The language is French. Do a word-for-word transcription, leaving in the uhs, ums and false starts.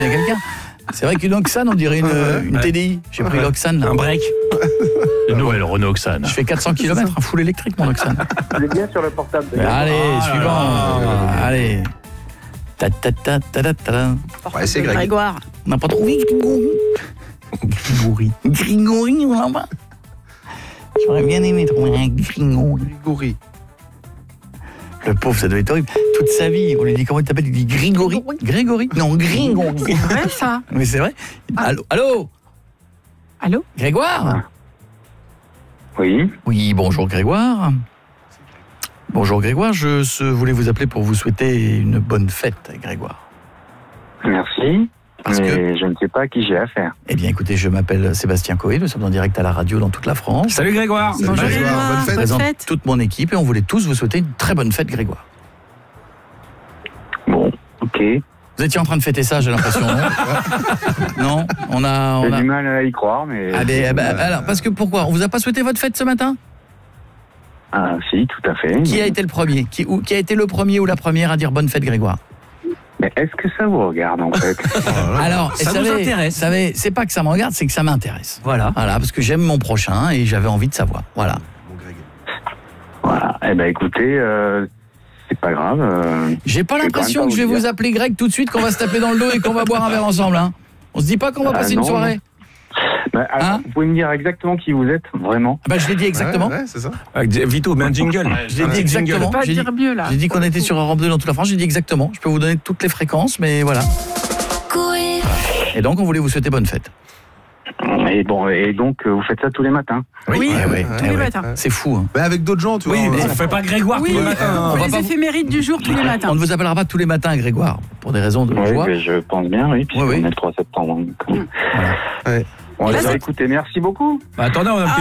Il y a quelqu'un. C'est vrai qu'une Oxane, on dirait une, une T D I. J'ai pris l'Oxane, là. Un break. Une nouvelle Renault Oxane. Je fais quatre cents kilomètres, un full électrique, mon Oxane. Vous êtes bien sur le portable. Mais allez, Ah, suivant. là, là, là. Allez. Ta ta ta ta ta ta. Ouais, c'est Greg. Grégoire. On n'a pas trouvé Grégory. Grégory. Grégory, on l'a pas. J'aurais bien aimé trouver un Grégory. Grégory. Le pauvre, ça doit être horrible. Toute sa vie, on lui dit comment il t'appelle, il dit Grégory. Grégory. Non, Grégory. C'est vrai, ça. Mais c'est vrai. Allô, allô. Allô? Grégoire. Oui. Oui, bonjour Grégoire. Bonjour Grégoire, je se- voulais vous appeler pour vous souhaiter une bonne fête, Grégoire. Merci. Parce mais que- je ne sais pas à qui j'ai affaire. Eh bien écoutez, je m'appelle Sébastien Coé, nous sommes en direct à la radio dans toute la France. Salut Grégoire. Salut, Bonjour Grégoire, Grégoire, bonne fête. Je bonne présente fête. toute mon équipe et on voulait tous vous souhaiter une très bonne fête, Grégoire. Bon, ok. Vous étiez en train de fêter ça, j'ai l'impression, non? Non, on a... J'ai On a... du mal à y croire, mais... Ah, ben, ben, alors, parce que pourquoi? On vous a pas souhaité votre fête ce matin? Ah, si, tout à fait. Qui a été le premier? Qui, ou, qui a été le premier ou la première à dire bonne fête, Grégoire? Mais est-ce que ça vous regarde, en fait? Alors, Ça vous nous savez- intéresse. vous savez, c'est pas que ça me regarde, c'est que ça m'intéresse. Voilà. Voilà, parce que j'aime mon prochain et j'avais envie de savoir. Voilà. Mon Greg. Voilà. Eh ben, écoutez, euh, c'est pas grave. euh, J'ai pas Je vais l'impression quand même que pas je vais vous vous dire. appeler Greg tout de suite, qu'on va se taper dans le dos et qu'on va boire un verre ensemble. Hein. On se dit pas qu'on va Ah, passer une non, soirée? bah, alors, Hein vous pouvez me dire exactement qui vous êtes, vraiment? Ah bah, je l'ai dit exactement. Ouais, ouais, c'est ça. Vito, mets un jingle. Je l'ai Un dit petit exactement. jingle. Pas J'ai dire mieux, là. J'ai dit qu'on était sur Europe deux dans toute la France, j'ai dit exactement. Je peux vous donner toutes les fréquences, mais voilà. Et donc, on voulait vous souhaiter bonne fête. Et bon, et donc, euh, vous faites ça tous les matins? Oui, Ouais, ouais, tous ouais, les ouais. matins. C'est fou. Hein. Mais avec d'autres gens, tu vois. Oui, mais on- on fait pas Grégoire Oui, tous les euh, matins. on va les pas vous- éphémérides du jour tous les matins. On ne vous appellera pas tous les matins, Grégoire, pour des raisons de Oui, joie. mais je pense bien, oui, puisqu'on Oui, oui. est le trois septembre. donc, euh, Voilà. Ouais. Bon, Et là, bah, c'est- écoutez, merci beaucoup. Bah, attendez, on a un petit